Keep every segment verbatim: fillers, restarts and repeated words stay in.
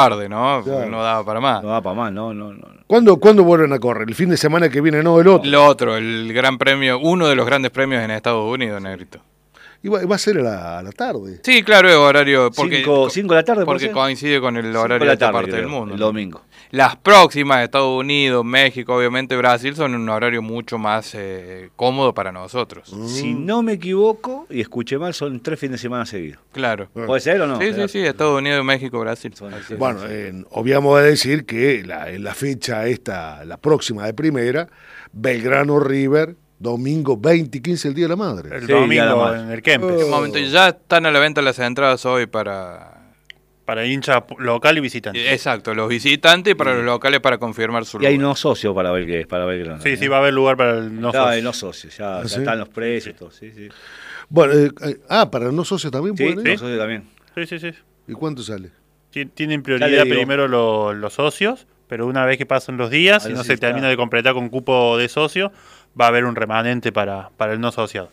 tarde, ¿no? Claro. No daba para más. No da para más, no, no, no. ¿Cuándo, ¿Cuándo vuelven a correr? ¿El fin de semana que viene, no el otro? Lo otro, el gran premio, uno de los grandes premios en Estados Unidos, Negrito. Y va, va a ser a la, a la tarde. Sí, claro, es horario. Porque, Cinco, cinco de la tarde, ¿puede porque ser? coincide con el Cinco horario de la de esta tarde, parte creo, del mundo. el ¿no? domingo. Las próximas, Estados Unidos, México, obviamente Brasil, son un horario mucho más eh, cómodo para nosotros. Mm. Si no me equivoco, y escuché mal, son tres fines de semana seguidos. Claro. ¿Puede ser o no? Sí, sí, sí, Estados Unidos, México, Brasil. Son- Así es. Bueno, eh, obviamos de decir que la, en la fecha esta, la próxima de primera, Belgrano River, domingo veinte y quince, el Día de la Madre. El Sí, Día de la domingo Madre. en el Kempes. En un momento, ya están a la venta las entradas hoy para... Para hincha local y visitante. Exacto, los visitantes y para los locales para confirmar su Y hay lugar. no socios para ver para Belgrano. Sí, sí, va a haber lugar para el no Ya, hay socio. no socios, ya, ¿Ah, ya sí? están los precios, todo, sí, sí. Bueno, eh, eh, ah, para no socios también Sí, pueden ir. no socios también. Sí, sí, sí. ¿Y cuánto sale? Ti- Tienen Ya prioridad le digo. primero lo- los socios, pero una vez que pasan los días A y ver no si se está. termina de completar con cupo de socio, va a haber un remanente para, para el no asociado.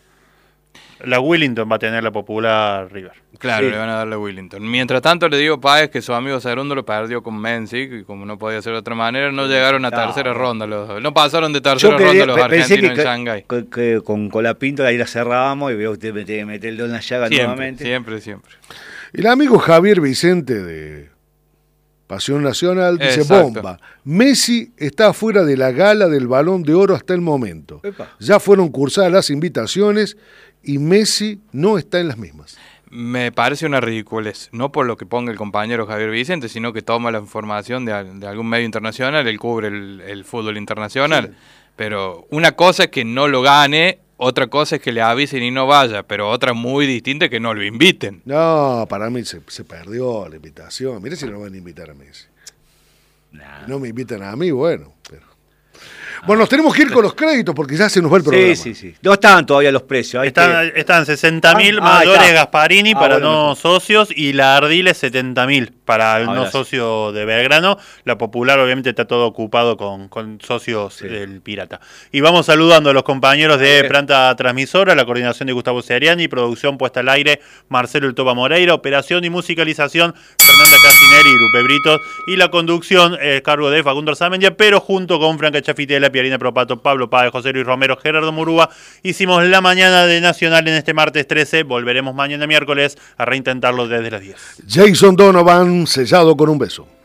La Willington va a tener la popular River. Claro, Sí. le van a darle a Willington. Mientras tanto, le digo a Páez que su amigo Segundo lo perdió con Menzic, y como no podía ser de otra manera, no llegaron a No, tercera bueno. ronda. Los, no pasaron de tercera Yo ronda quería- los pe- pensé argentinos que, en Shanghái. que, que con Colapinto ahí la cerrábamos y veo que usted mete, mete el dedo en la llaga Siempre, nuevamente. siempre, siempre. El amigo Javier Vicente de Pasión Nacional dice: Exacto. bomba, Messi está fuera de la gala del Balón de Oro hasta el momento. Epa. Ya fueron cursadas las invitaciones y Messi no está en las mismas. Me parece una ridiculez, no por lo que ponga el compañero Javier Vicente, sino que toma la información de, al- de algún medio internacional, él cubre el, el fútbol internacional. Pero una cosa es que no lo gane, otra cosa es que le avisen y no vaya, pero otra muy distinta es que no lo inviten. No, para mí se, se perdió la invitación. Mire si no van a invitar a Messi. Nah. No me invitan a mí, bueno. Pero... Bueno, nos tenemos que ir con los créditos porque ya se nos va el programa. Sí, sí, sí. No están todavía los precios. Hay Están, que- están sesenta mil Ah, ahí mayores está. Gasparini Ah, para bueno, no mejor. socios y la Ardiles setenta mil para el Ah, no gracias. socio de Belgrano. La Popular obviamente está todo ocupado con, con socios Sí. del Pirata. Y vamos saludando a los compañeros de Bien. Planta Transmisora, la coordinación de Gustavo Seriani, producción puesta al aire Marcelo El Toba Moreira, operación y musicalización Fernanda Casineri y Lupe Britos, y la conducción es cargo de Facundo Arzamendia, pero junto con Franca Chafitela, Piarina Propato, Pablo Páez, José Luis Romero, Gerardo Murúa, hicimos la mañana de Nacional en este martes trece. Volveremos mañana miércoles a reintentarlo desde las diez. Jason Donovan sellado con un beso.